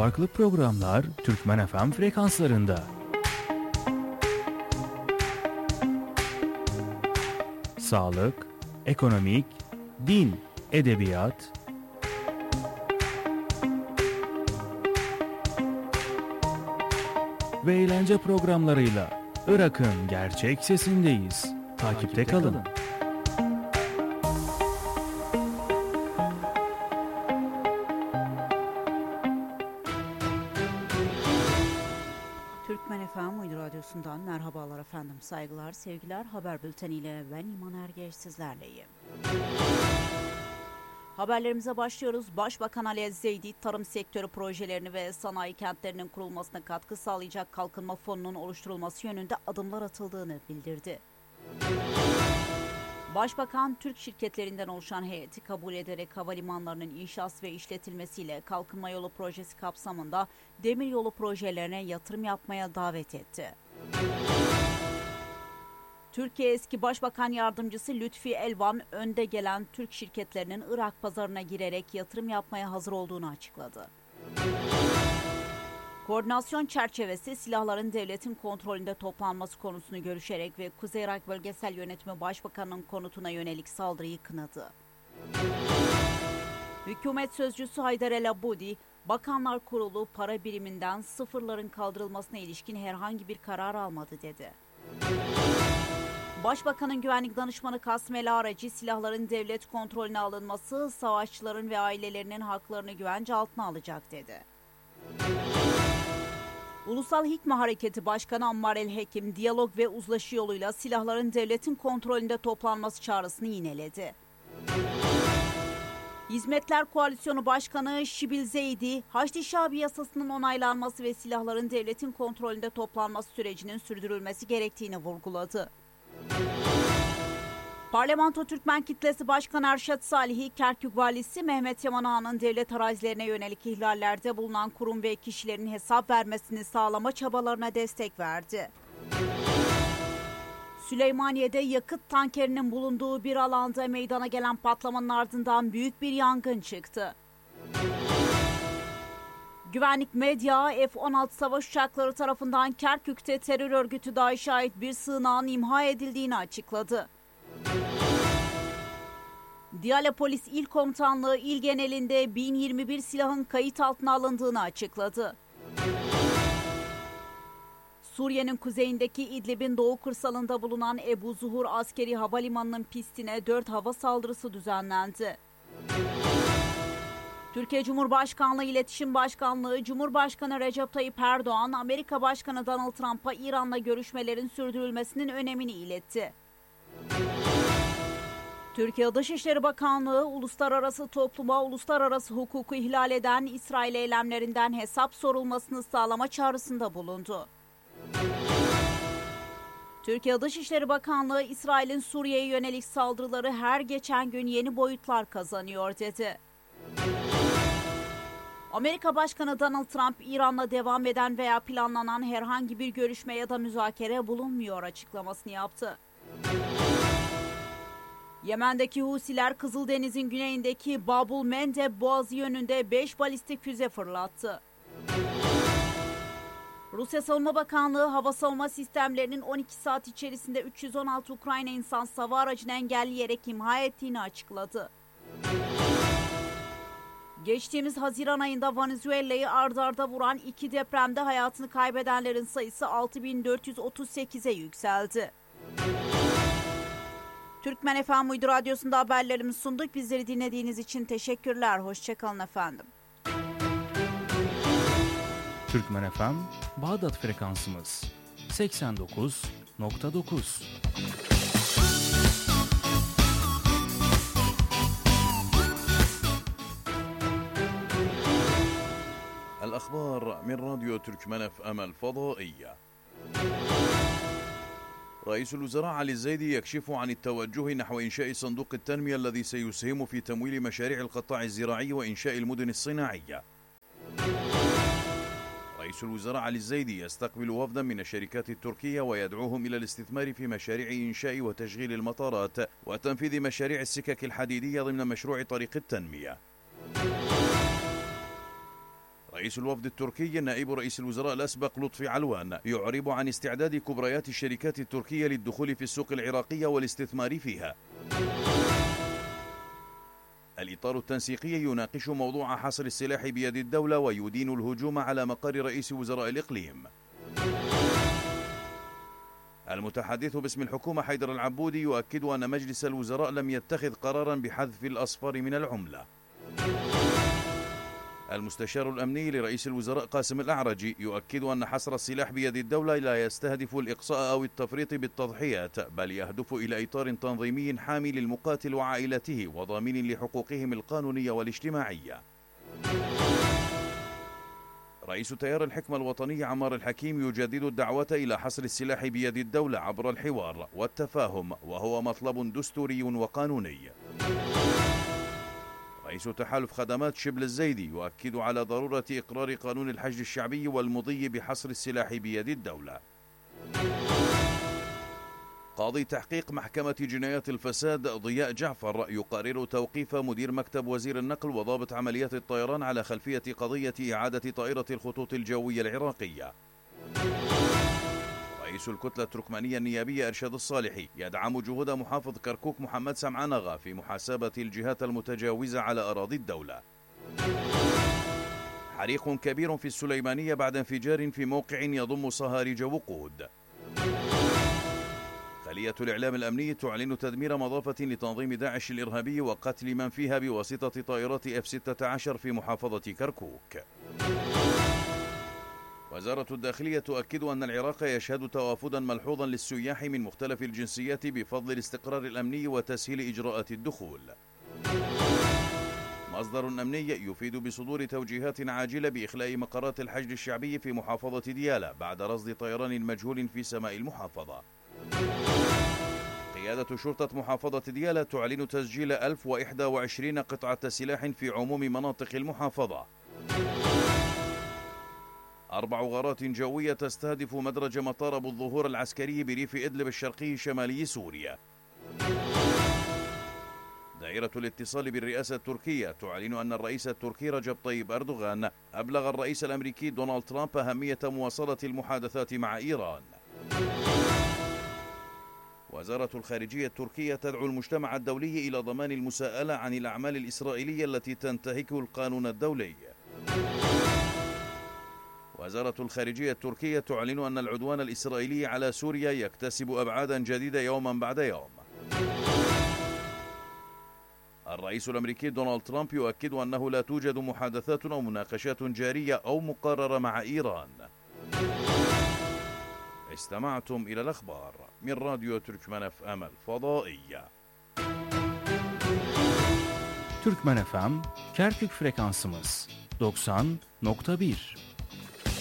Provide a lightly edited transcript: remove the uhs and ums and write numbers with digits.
farklı programlar Türkmen FM frekanslarında. Sağlık, ekonomik, din, edebiyat, ve eğlence programlarıyla Irak'ın gerçek sesindeyiz. Takipte kalın. Türkmen FM Uydu Radyosu'ndan merhabalar efendim, saygılar, sevgiler. Haber bülteniyle ben İman Ergeç sizlerleyim. Haberlerimize başlıyoruz. Başbakan Ali Ezzeydi, tarım sektörü projelerini ve sanayi kentlerinin kurulmasına katkı sağlayacak kalkınma fonunun oluşturulması yönünde adımlar atıldığını bildirdi. Başbakan, Türk şirketlerinden oluşan heyeti kabul ederek havalimanlarının inşası ve işletilmesiyle kalkınma yolu projesi kapsamında demiryolu projelerine yatırım yapmaya davet etti. Türkiye eski Başbakan Yardımcısı Lütfi Elvan, önde gelen Türk şirketlerinin Irak pazarına girerek yatırım yapmaya hazır olduğunu açıkladı. Koordinasyon çerçevesi silahların devletin kontrolünde toplanması konusunu görüşerek ve Kuzey Irak Bölgesel Yönetimi Başbakanı'nın konutuna yönelik saldırıyı kınadı. Hükümet sözcüsü Haydar El Abudi, Bakanlar Kurulu para biriminden sıfırların kaldırılmasına ilişkin herhangi bir karar almadı dedi. Başbakanın güvenlik danışmanı Kasım El Aracı, silahların devlet kontrolüne alınması savaşçıların ve ailelerinin haklarını güvence altına alacak dedi. Ulusal Hikme Hareketi Başkanı Ammar El Hekim, diyalog ve uzlaşı yoluyla silahların devletin kontrolünde toplanması çağrısını yineledi. Hizmetler Koalisyonu Başkanı Şibil Zeydi, Haçlı Şabi yasasının onaylanması ve silahların devletin kontrolünde toplanması sürecinin sürdürülmesi gerektiğini vurguladı. Parlamento Türkmen Kitlesi Başkanı Erşet Salih'i, Kerkük Valisi Mehmet Yaman Ağa'nın devlet arazilerine yönelik ihlallerde bulunan kurum ve kişilerin hesap vermesini sağlama çabalarına destek verdi. Süleymaniye'de yakıt tankerinin bulunduğu bir alanda meydana gelen patlamanın ardından büyük bir yangın çıktı. Güvenlik medya, F-16 savaş uçakları tarafından Kerkük'te terör örgütü DAEŞ'e ait bir sığınağın imha edildiğini açıkladı. Diyala Polis İl Komutanlığı il genelinde 1021 silahın kayıt altına alındığını açıkladı. Suriye'nin kuzeyindeki İdlib'in doğu kırsalında bulunan Ebu Zuhur Askeri Havalimanı'nın pistine 4 hava saldırısı düzenlendi. Türkiye Cumhurbaşkanlığı İletişim Başkanlığı, Cumhurbaşkanı Recep Tayyip Erdoğan, Amerika Başkanı Donald Trump'a İran'la görüşmelerin sürdürülmesinin önemini iletti. Türkiye Dışişleri Bakanlığı, uluslararası topluma uluslararası hukuku ihlal eden İsrail eylemlerinden hesap sorulmasını sağlama çağrısında bulundu. Türkiye Dışişleri Bakanlığı, İsrail'in Suriye'ye yönelik saldırıları her geçen gün yeni boyutlar kazanıyor dedi. Amerika Başkanı Donald Trump, İran'la devam eden veya planlanan herhangi bir görüşme ya da müzakere bulunmuyor açıklamasını yaptı. Yemen'deki Husiler, Kızıldeniz'in güneyindeki Babul Mendeb Boğazı yönünde 5 balistik füze fırlattı. Rusya Savunma Bakanlığı, hava savunma sistemlerinin 12 saat içerisinde 316 Ukrayna insan hava aracını engelleyerek imha ettiğini açıkladı. Geçtiğimiz Haziran ayında Venezuela'yı ard arda vuran 2 depremde hayatını kaybedenlerin sayısı 6.438'e yükseldi. Türkmen FM Uydu Radyosu'nda haberlerimizi sunduk. Bizleri dinlediğiniz için teşekkürler. Hoşçakalın efendim. Türkmen FM Bağdat frekansımız 89.9. الأخبار من راديو تركمان FM الفضائية. رئيس الوزراء علي الزيدي يكشف عن التوجه نحو إنشاء صندوق التنمية الذي سيسهم في تمويل مشاريع القطاع الزراعي وإنشاء المدن الصناعية. رئيس الوزراء علي الزيدي يستقبل وفدا من الشركات التركية ويدعوهم إلى الاستثمار في مشاريع إنشاء وتشغيل المطارات وتنفيذ مشاريع السكك الحديدية ضمن مشروع طريق التنمية. رئيس الوفد التركي نائب رئيس الوزراء الأسبق لطفي علوان يعرب عن استعداد كبريات الشركات التركية للدخول في السوق العراقية والاستثمار فيها. الإطار التنسيقي يناقش موضوع حصر السلاح بيد الدولة ويدين الهجوم على مقر رئيس وزراء الإقليم. المتحدث باسم الحكومة حيدر العبودي يؤكد أن مجلس الوزراء لم يتخذ قرارا بحذف الأصفار من العملة. المستشار الأمني لرئيس الوزراء قاسم الأعرجي يؤكد أن حصر السلاح بيد الدولة لا يستهدف الإقصاء أو التفريط بالتضحيات، بل يهدف إلى إطار تنظيمي حامي للمقاتل وعائلته وضامن لحقوقهم القانونية والاجتماعية. رئيس تيار الحكمة الوطني عمار الحكيم يجدد الدعوة إلى حصر السلاح بيد الدولة عبر الحوار والتفاهم، وهو مطلب دستوري وقانوني. رئيس تحالف خدمات شبل الزيدي يؤكد على ضرورة إقرار قانون الحشد الشعبي والمضي بحصر السلاح بيد الدولة. قاضي تحقيق محكمة جنايات الفساد ضياء جعفر يقرر توقيف مدير مكتب وزير النقل وضابط عمليات الطيران على خلفية قضية إعادة طائرة الخطوط الجوية العراقية. رئيس الكتلة التركمانية النيابية إرشاد الصالحي يدعم جهود محافظ كركوك محمد سمعان آغا في محاسبة الجهات المتجاوزة على أراضي الدولة. حريق كبير في السليمانية بعد انفجار في موقع يضم صهاريج وقود. خلية الإعلام الأمني تعلن تدمير مضافة لتنظيم داعش الإرهابي وقتل من فيها بواسطة طائرات F-16 في محافظة كركوك. وزارة الداخلية تؤكد أن العراق يشهد توافدا ملحوظا للسياح من مختلف الجنسيات بفضل الاستقرار الأمني وتسهيل إجراءات الدخول. مصدر أمني يفيد بصدور توجيهات عاجلة بإخلاء مقرات الحشد الشعبي في محافظة ديالى بعد رصد طيران مجهول في سماء المحافظة. قيادة شرطة محافظة ديالى تعلن تسجيل 1021 قطعة سلاح في عموم مناطق المحافظة. 4 غارات جوية تستهدف مدرج مطار أبو الظهور العسكري بريف إدلب الشرقي شمالي سوريا. دائرة الاتصال بالرئاسة التركية تعلن أن الرئيس التركي رجب طيب أردوغان أبلغ الرئيس الأمريكي دونالد ترامب أهمية مواصلة المحادثات مع إيران. وزارة الخارجية التركية تدعو المجتمع الدولي إلى ضمان المساءلة عن الأعمال الإسرائيلية التي تنتهك القانون الدولي. وزارة الخارجية التركية تعلن أن العدوان الإسرائيلي على سوريا يكتسب أبعادا جديدة يوما بعد يوم. الرئيس الأمريكي دونالد ترامب يؤكد أنه لا توجد محادثات أو مناقشات جارية أو مقررة مع إيران. استمعتم إلى الأخبار من راديو تركمان FM الفضائية. Türkmen FM Kerkük frekansımız 90.1